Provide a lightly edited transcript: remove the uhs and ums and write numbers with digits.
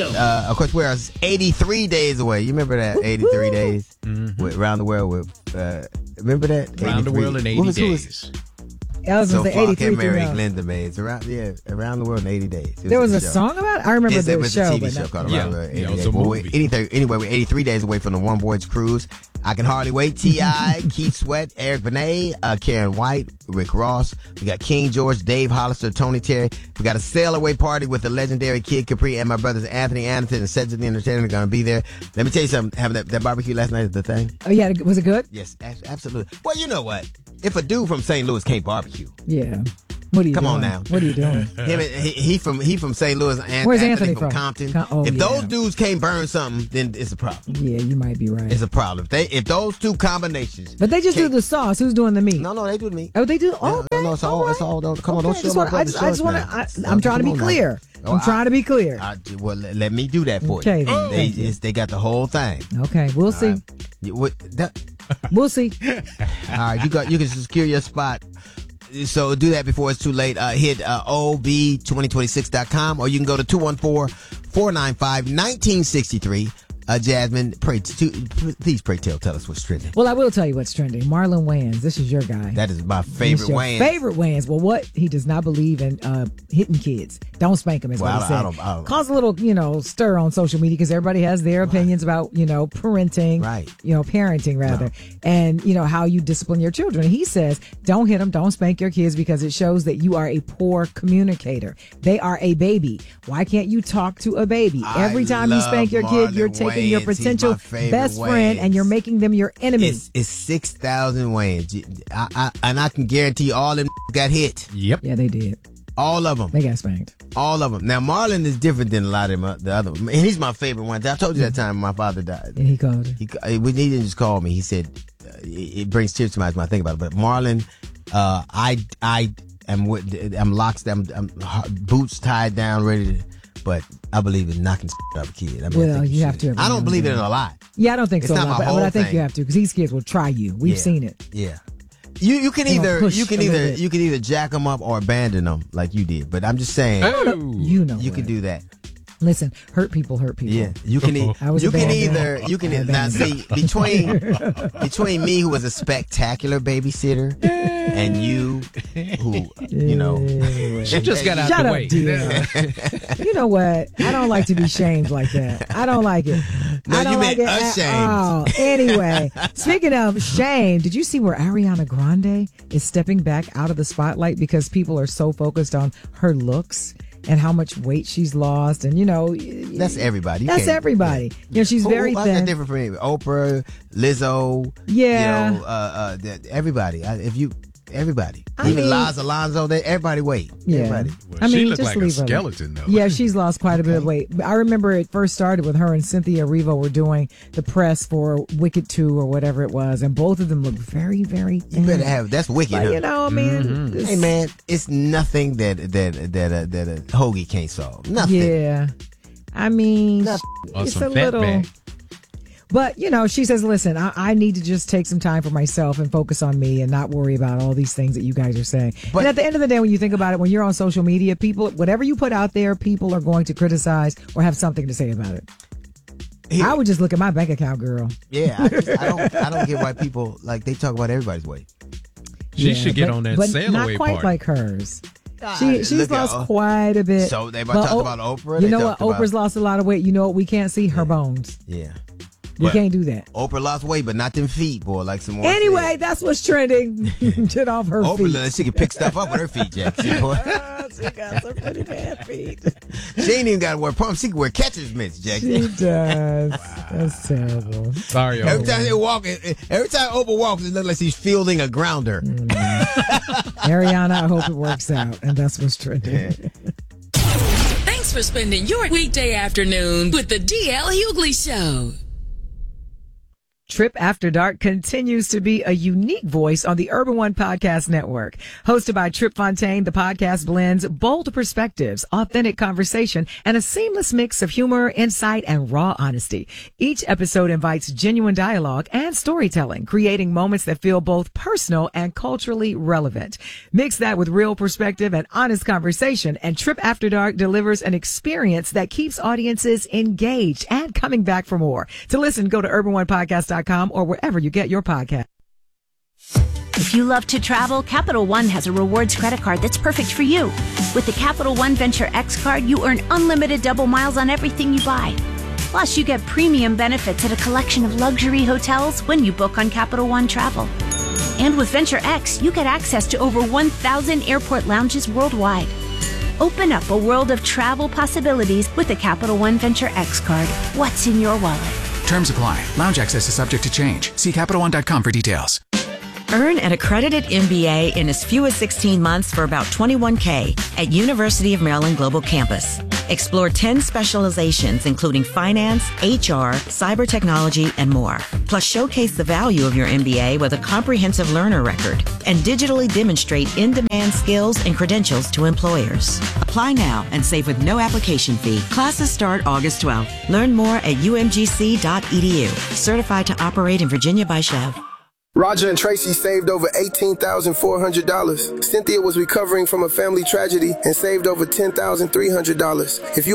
Of course, we're 83 days away. You remember that? 83 days around the world with. Remember that? Around the world in 80 days. I was So going to far, say I can't 83 marry through Linda May. It's around the world in 80 days. There was a song about it? I remember It the was show. a TV but show not- called Yeah. Around the World in 80 Yeah, it was Days. a Well, movie. anyway, we're 83 days away from the One Voyage Cruise. I Can Hardly Wait, T.I., Keith Sweat, Eric Benet, Karen White, Rick Ross. We got King George, Dave Hollister, Tony Terry. We got a sail away party with the legendary Kid Capri, and my brothers Anthony Anderson and Cedric the Entertainer are going to be there. Let me tell you something. Having that barbecue last night is the thing. Oh, yeah. Was it good? Yes, absolutely. Well, you know what? If a dude from St. Louis can't barbecue, Yeah. What are you Come doing? on now. What are you doing? he from St. Louis. Where's Anthony Anthony from from? Compton. Oh, if yeah. those dudes can't burn something, then it's a problem. Yeah, you might be right. It's a problem. If those two combinations. But they just do the sauce. Who's doing the meat? No, they do the meat. Oh, they do? Oh, okay. No, it's all. Come on, don't show Just my wanna- I brother's just want shorts to. now. I'm trying to be Come on now. clear. Oh, I'm trying to be clear. Well, let me do that for Okay, you. then. Thank you. They got the whole thing. Okay, we'll see. We'll see. All right, you can secure your spot. So do that before it's too late. Hit ob2026.com, or you can go to 214-495-1963. Jasmine, please tell us what's trending. Well, I will tell you what's trending. Marlon Wayans, this is your guy. That is my favorite He's your Wayans. favorite Wayans. Well, what? He does not believe in hitting kids. Don't spank them, is Well, what he I said. don't- Cause a little, stir on social media because everybody has their opinions about, parenting. Right. Parenting rather. And, how you discipline your children. He says, don't hit them, don't spank your kids because it shows that you are a poor communicator. They are a baby. Why can't you talk to a baby? Every time you spank your kid, you're taking your Wayans. He's potential my favorite best friend and Wayans. you're making them your enemy. It's 6,000 Wayans. And I can guarantee all them got hit. Yep. Yeah, they did. All of them. They got spanked. All of them. Now, Marlon is different than a lot of them, the other. And he's my favorite one. I told you that time my father died. And he called it. He didn't just call me. He said, it brings tears to my eyes when I think about it. But Marlon, I'm locked, I'm boots tied down, ready to, but I believe in knocking out of a kid. I mean, Well, you have to every I now don't and believe then. it in a lot. Yeah, I don't think It's so. not my But whole I think thing. you have to because these kids will try you. We've seen it. Yeah. You can They gonna either push you a can little either bit. you can either jack them up or abandon them like you did. But I'm just saying, you can what. do that. Listen, hurt people. Yeah, you can. I was You can abandoned. either. Now see, between me, who was a spectacular babysitter, and you, who She just got out Shut the up, way. dear. You know what? I don't like to be shamed like that. I don't like it. No, I don't you like meant it ashamed. at all. Anyway, speaking of shame, did you see where Ariana Grande is stepping back out of the spotlight because people are so focused on her looks and how much weight she's lost, and that's everybody. You That's can't- everybody. She's very How's that thin. different from me? Oprah, Lizzo. Yeah. Everybody. Everybody. I Even mean- Liz Alonso. Everybody wait. Yeah. Everybody. Well, she looked just like a leave her. skeleton, though. Yeah, she's lost quite a bit of weight. I remember it first started with her and Cynthia Erivo were doing the press for Wicked 2 or whatever it was, and both of them looked very, very thin. You better have. That's wicked. But, huh? I mean, Hey man, it's nothing that a hoagie can't solve. Nothing. yeah. I mean, Or it's some a fat little. bag. But, she says, listen, I need to just take some time for myself and focus on me and not worry about all these things that you guys are saying. But- and at the end of the day, when you think about it, when you're on social media, people, whatever you put out there, people are going to criticize or have something to say about it. I would just look at my bank account, girl. Yeah, I don't get why people they talk about everybody's weight. She should get on that but sail not away quite party. like hers. Ah, She's look at lost her. quite a bit. So everybody But talked about Oprah. You They know what? talked about- Oprah's lost a lot of weight. You know what we can't see? Her bones. Yeah. We But can't do that. Oprah lost weight, but not them feet, boy. Like some more. Anyway, that's what's trending. Get off her Oprah, feet. she can pick stuff up with her feet, Jack. See, boy. She got some pretty bad feet. She ain't even got to wear pumps. She can wear catcher's mitts, Jack. She does. That's terrible. Sorry, Every Oprah. time they walk, every time Oprah walks, it looks like she's fielding a grounder. Ariana, I hope it works out. And that's what's trending. Thanks for spending your weekday afternoon with the DL Hughley Show. Trip After Dark continues to be a unique voice on the Urban One Podcast Network. Hosted by Trip Fontaine, the podcast blends bold perspectives, authentic conversation, and a seamless mix of humor, insight, and raw honesty. Each episode invites genuine dialogue and storytelling, creating moments that feel both personal and culturally relevant. Mix that with real perspective and honest conversation, and Trip After Dark delivers an experience that keeps audiences engaged and coming back for more. To listen, go to urbanonepodcast.com or wherever you get your podcast. If you love to travel, Capital One has a rewards credit card that's perfect for you. With the Capital One Venture X card, you earn unlimited double miles on everything you buy. Plus, you get premium benefits at a collection of luxury hotels when you book on Capital One Travel. And with Venture X, you get access to over 1,000 airport lounges worldwide. Open up a world of travel possibilities with the Capital One Venture X card. What's in your wallet? Terms apply. Lounge access is subject to change. See CapitalOne.com for details. Earn an accredited MBA in as few as 16 months for about $21K at University of Maryland Global Campus. Explore 10 specializations, including finance, HR, cyber technology, and more. Plus, showcase the value of your MBA with a comprehensive learner record and digitally demonstrate in-demand skills and credentials to employers. Apply now and save with no application fee. Classes start August 12th. Learn more at umgc.edu. Certified to operate in Virginia by Chev. Roger and Tracy saved over $18,400. Cynthia was recovering from a family tragedy and saved over $10,300. If you